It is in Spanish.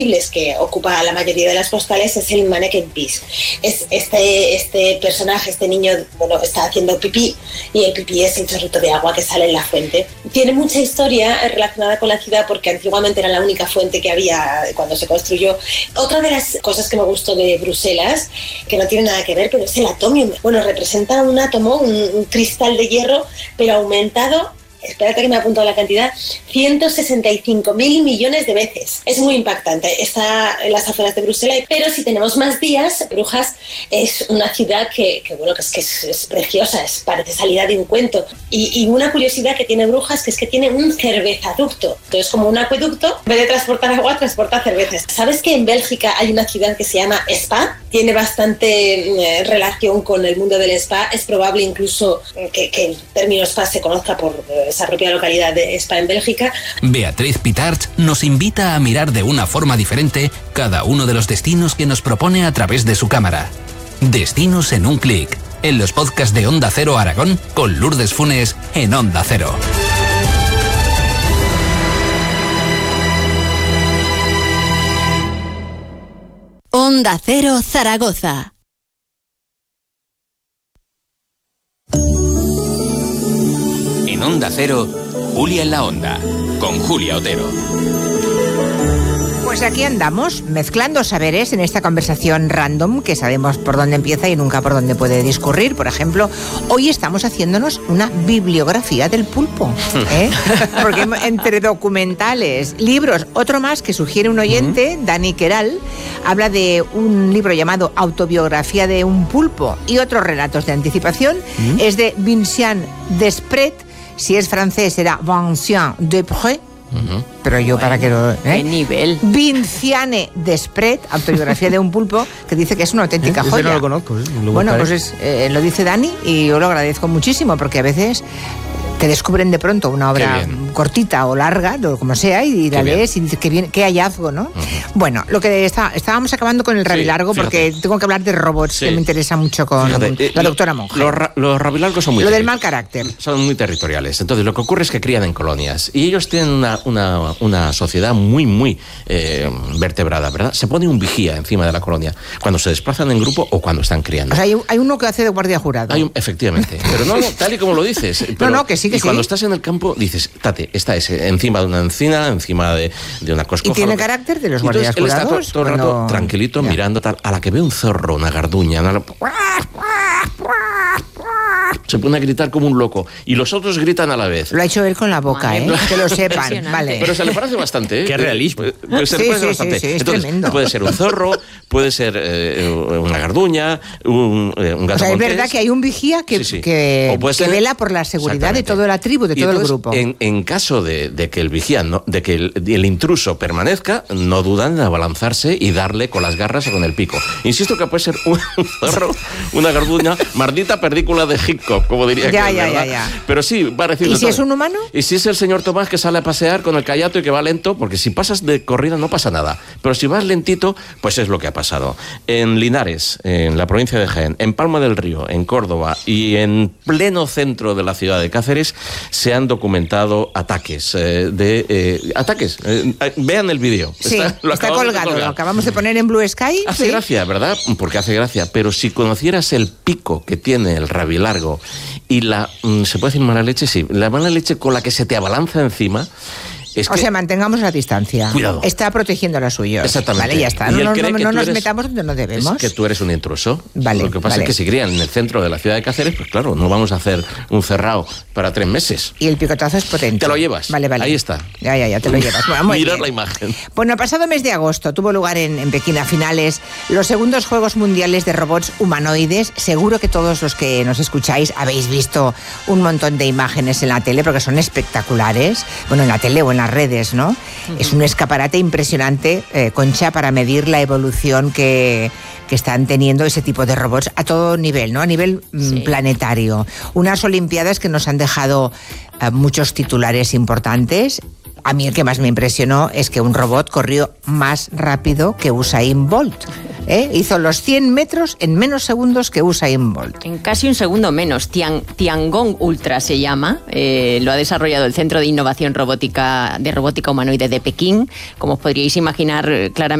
que ocupa la mayoría de las postales es el Mannequin Peace. Es este personaje, este niño, está haciendo pipí y el pipí es el chorrito de agua que sale en la fuente. Tiene mucha historia relacionada con la ciudad porque antiguamente era la única fuente que había cuando se construyó. Otra de las cosas que me gustó de Bruselas, que no tiene nada que ver, pero es el atomium. Representa un átomo, un cristal de hierro, pero aumentado. Espérate que me ha apuntado la cantidad, 165.000 millones de veces. Es muy impactante. Está en las afueras de Bruselas, pero si tenemos más días, Brujas es una ciudad que es preciosa, parece salida de un cuento. Y una curiosidad que tiene Brujas que es que tiene un cervezaducto. Entonces, como un acueducto, en vez de transportar agua, transporta cervezas. ¿Sabes que en Bélgica hay una ciudad que se llama Spa? Tiene bastante relación con el mundo del spa. Es probable incluso que el término spa se conozca por esa propia localidad de Spa en Bélgica. Beatriz Pitarch nos invita a mirar de una forma diferente cada uno de los destinos que nos propone a través de su cámara. Destinos en un clic, en los podcasts de Onda Cero Aragón con Lourdes Funes en Onda Cero. Onda Cero Zaragoza. En Onda Cero, Julia en la Onda, con Julia Otero. Pues aquí andamos, mezclando saberes en esta conversación random que sabemos por dónde empieza y nunca por dónde puede discurrir. Por ejemplo, hoy estamos haciéndonos una bibliografía del pulpo, porque entre documentales, libros, otro más que sugiere un oyente, Dani Queral, habla de un libro llamado Autobiografía de un pulpo y otros relatos de anticipación. Es de Vincent Desprez. Si es francés será Vincent Desprez. Pero yo para que lo... ¿Qué nivel? Vinciane Desprez, Autobiografía de un pulpo, que dice que es una auténtica joya. Ese no lo conozco. Bueno, pues lo dice Dani y yo lo agradezco muchísimo porque a veces te descubren de pronto una obra cortita o larga, como sea, y la lees y dices qué hallazgo, ¿no? Bueno, lo que estábamos acabando con el rabilargo porque tengo que hablar de robots que me interesa mucho con la doctora Monge. Los rabilargos son muy... Lo del mal carácter. Son muy territoriales. Entonces, lo que ocurre es que crían en colonias y ellos tienen una sociedad muy, muy vertebrada, ¿verdad? Se pone un vigía encima de la colonia cuando se desplazan en grupo o cuando están criando. O sea, hay uno que hace de guardia jurado. Efectivamente. Pero no tal y como lo dices. Pero, no, que sí. Y cuando estás en el campo, dices, tate, está ese, encima de una encina, encima de una coscoja. ¿Y tiene carácter de los guardias jurados? Él está todo el rato tranquilito, mirando tal. A la que ve un zorro, una garduña, se pone a gritar como un loco. Y los otros gritan a la vez. Lo ha hecho él con la boca, que lo sepan. Vale. Pero se le parece bastante, Qué realismo. Se le parece bastante. Sí, es entonces, tremendo. puede ser un zorro, puede ser una garduña, un gato. O sea, es montés. verdad que hay un vigía que vela por la seguridad de toda la tribu, de todo el grupo. En caso de que el vigía, de que el intruso permanezca, no dudan en abalanzarse y darle con las garras o con el pico. Insisto que puede ser un zorro, una garduña, maldita perdícula de Hitchcock, como diría que Ya. Pero sí, parecido. ¿Y si es un humano? Y si es el señor Tomás que sale a pasear con el callato y que va lento, porque si pasas de corrida no pasa nada. Pero si vas lentito, pues es lo que ha pasado. En Linares, en la provincia de Jaén, en Palma del Río, en Córdoba y en pleno centro de la ciudad de Cáceres se han documentado ataques. Vean el vídeo. Sí, está colgado. Lo acabamos de poner en Blue Sky. Hace gracia, ¿verdad? Porque hace gracia. Pero si conocieras el pico que tiene el rabilargo y ¿se puede decir mala leche? Sí. La mala leche con la que se te abalanza encima... O sea, mantengamos la distancia. Cuidado. Está protegiendo la suya. Exactamente. Vale, ya está. No nos metamos donde no debemos. Es que tú eres un intruso. Vale. Lo que pasa es que si crían en el centro de la ciudad de Cáceres, pues claro, no vamos a hacer un cerrado para 3 meses. Y el picotazo es potente. Te lo llevas. Vale. Ahí está. Ya, te lo llevas. Bueno, Mirad la imagen. Bueno, el pasado mes de agosto tuvo lugar en Pekín a finales los segundos Juegos Mundiales de Robots Humanoides. Seguro que todos los que nos escucháis habéis visto un montón de imágenes en la tele porque son espectaculares. Bueno, en la tele o en las redes, ¿no? Es un escaparate impresionante, Concha, para medir la evolución que están teniendo ese tipo de robots a todo nivel, ¿no? A nivel planetario. Unas Olimpiadas que nos han dejado muchos titulares importantes. A mí el que más me impresionó es que un robot corrió más rápido que Usain Bolt. Hizo los 100 metros en menos segundos que Usain Bolt. En casi un segundo menos. Tiangong Ultra se llama. Lo ha desarrollado el Centro de Innovación de Robótica Humanoide de Pekín. Como os podríais imaginar, claramente